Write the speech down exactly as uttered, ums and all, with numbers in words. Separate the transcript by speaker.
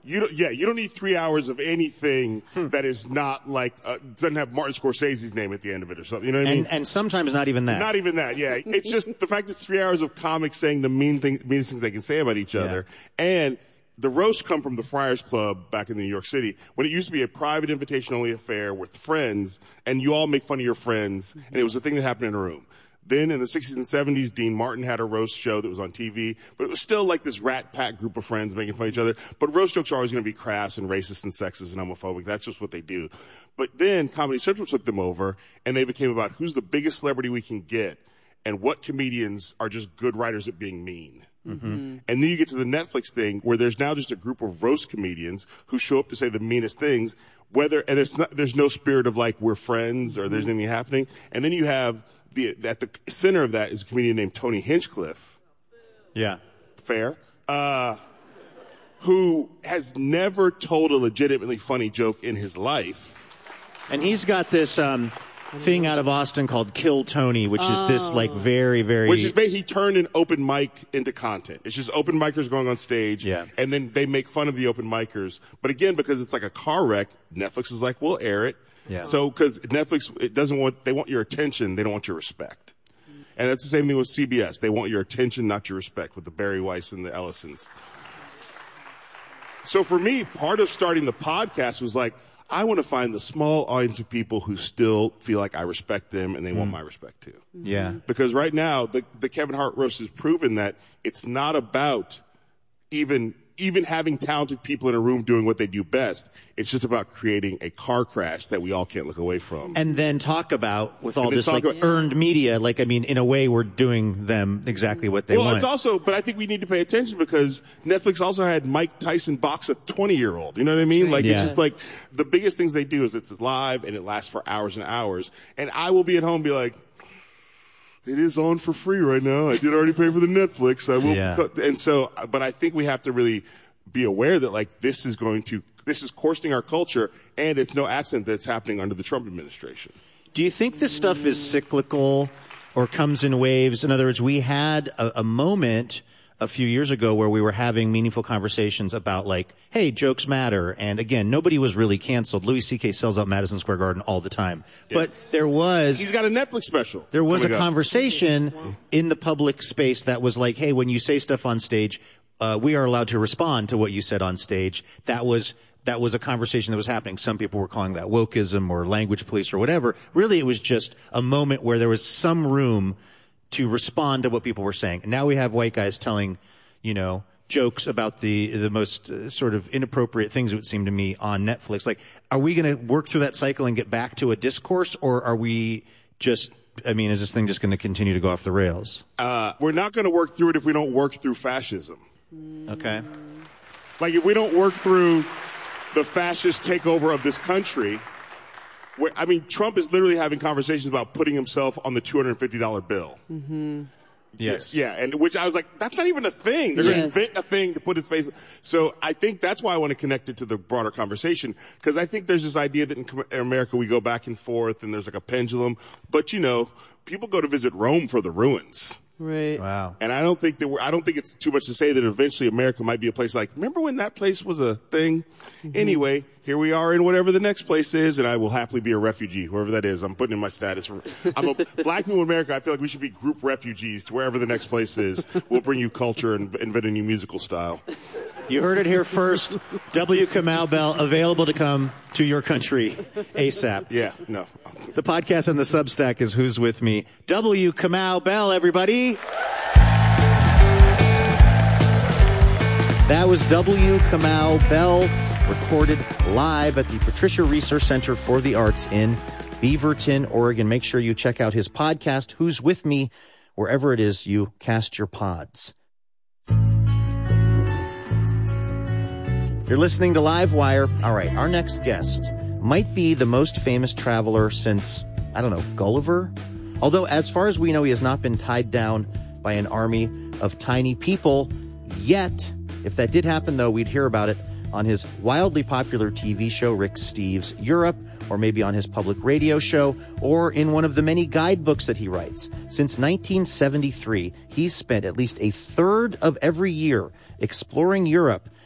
Speaker 1: You don't, yeah, you don't need three hours of anything that is not like, uh, doesn't have Martin Scorsese's name at the end of it or something. You know what I mean?
Speaker 2: And, and sometimes not even that.
Speaker 1: Not even that, yeah. It's just the fact that three hours of comics saying the mean thing, meanest things they can say about each other. Yeah. And the roasts come from the Friars Club back in New York City, when it used to be a private invitation-only affair with friends, and you all make fun of your friends, and it was a thing that happened in a room. Then in the sixties and seventies, Dean Martin had a roast show that was on T V, but it was still like this rat pack group of friends making fun of each other. But roast jokes are always going to be crass and racist and sexist and homophobic. That's just what they do. But then Comedy Central took them over, and they became about who's the biggest celebrity we can get and what comedians are just good writers at being mean. Mm-hmm. And then you get to the Netflix thing where there's now just a group of roast comedians who show up to say the meanest things, whether, and it's not, there's no spirit of like we're friends or there's anything happening. And then you have the, at the center of that is a comedian named Tony Hinchcliffe.
Speaker 2: Yeah.
Speaker 1: Fair. Uh, who has never told a legitimately funny joke in his life.
Speaker 2: And he's got this, um, thing out of Austin called Kill Tony, which is this like very, very...
Speaker 1: Which is basically he turned an open mic into content. It's just open micers going on stage,
Speaker 2: yeah.
Speaker 1: and then they make fun of the open micers. But again, because it's like a car wreck, Netflix is like, we'll air it.
Speaker 2: Yeah.
Speaker 1: So, because Netflix, it doesn't want, they want your attention, they don't want your respect. And that's the same thing with C B S. They want your attention, not your respect, with the Barry Weiss and the Ellisons. So for me, part of starting the podcast was like, I want to find the small audience of people who still feel like I respect them and they mm. want my respect too.
Speaker 2: Yeah.
Speaker 1: Because right now, the, the Kevin Hart roast has proven that it's not about even even having talented people in a room doing what they do best. It's just about creating a car crash that we all can't look away from.
Speaker 2: And then talk about, with all this like
Speaker 1: about,
Speaker 2: earned media, like, I mean, in a way we're doing them exactly what they
Speaker 1: well,
Speaker 2: want.
Speaker 1: Well, it's also, but I think we need to pay attention because Netflix also had Mike Tyson box a twenty-year-old. You know what I mean? Like,
Speaker 2: yeah.
Speaker 1: It's just like, the biggest things they do is it's live and it lasts for hours and hours. And I will be at home and be like, it is on for free right now. I did already pay for the Netflix. I will,
Speaker 2: yeah.
Speaker 1: and so, but I think we have to really be aware that like this is going to, this is coarsening our culture, and it's no accident that it's happening under the Trump administration.
Speaker 2: Do you think this stuff is cyclical or comes in waves? In other words, we had a, a moment a few years ago where we were having meaningful conversations about like, hey, jokes matter. And again, nobody was really canceled. Louis C K sells out Madison Square Garden all the time. Yeah. But there was...
Speaker 1: He's got a Netflix special.
Speaker 2: There was
Speaker 1: oh
Speaker 2: a
Speaker 1: God.
Speaker 2: conversation in the public space that was like, hey, when you say stuff on stage, uh, we are allowed to respond to what you said on stage. That was... That was a conversation that was happening. Some people were calling that wokeism or language police or whatever. Really, it was just a moment where there was some room to respond to what people were saying. And now we have white guys telling, you know, jokes about the the most uh, sort of inappropriate things, it would seem to me, on Netflix. Like, are we going to work through that cycle and get back to a discourse, or are we just, I mean, is this thing just going to continue to go off the rails?
Speaker 1: Uh, we're not going to work through it if we don't work through fascism.
Speaker 2: Okay.
Speaker 1: Like, if we don't work through the fascist takeover of this country, where, I mean, Trump is literally having conversations about putting himself on the two hundred fifty dollar bill.
Speaker 3: Mm-hmm.
Speaker 2: Yes.
Speaker 1: Yeah, and which I was like, that's not even a thing. They're
Speaker 3: yeah.
Speaker 1: going to invent a thing to put his face. So I think that's why I want to connect it to the broader conversation, because I think there's this idea that in America we go back and forth and there's like a pendulum. But, you know, people go to visit Rome for the ruins.
Speaker 3: Right.
Speaker 2: Wow.
Speaker 1: And I don't think that we're, I don't think it's too much to say that eventually America might be a place like, remember when that place was a thing? Mm-hmm. Anyway, here we are in whatever the next place is, and I will happily be a refugee, whoever that is. I'm putting in my status. I'm a black people in America. I feel like we should be group refugees to wherever the next place is. We'll bring you culture and invent a new musical style.
Speaker 2: You heard it here first. W. Kamau Bell, available to come to your country ASAP.
Speaker 1: Yeah, no.
Speaker 2: The podcast on the Substack is Who's With Me. W. Kamau Bell, everybody. That was W. Kamau Bell, recorded live at the Patricia Research Center for the Arts in Beaverton, Oregon. Make sure you check out his podcast, Who's With Me, wherever it is you cast your pods. You're listening to Livewire. All right, our next guest might be the most famous traveler since, I don't know, Gulliver? Although, as far as we know, he has not been tied down by an army of tiny people yet. If that did happen, though, we'd hear about it on his wildly popular T V show, Rick Steves' Europe, or maybe on his public radio show, or in one of the many guidebooks that he writes. Since nineteen seventy-three, he's spent at least a third of every year exploring Europe